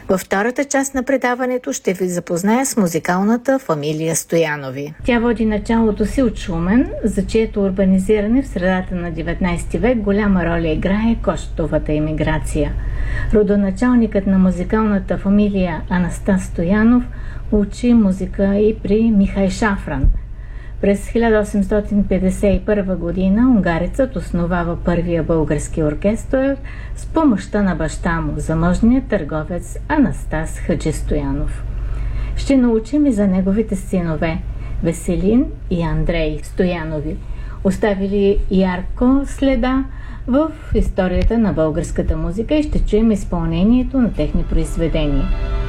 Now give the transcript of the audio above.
Във втората част на предаването ще ви запозная с музикалната фамилия Стоянови. Тя води началото си от Шумен, за чието урбанизиране в средата на 19 век голяма роля играе кощовата емиграция. Родоначалникът на музикалната фамилия Анастас Стоянов учи музика и при Михай Шафран. През 1851 година унгарецът основава първия български оркестър с помощта на баща му, заможният търговец Анастас Хаджистоянов. Ще научим и за неговите синове Веселин и Андрей Стоянови, оставили ярко следа в историята на българската музика, и ще чуем изпълнението на техни произведения.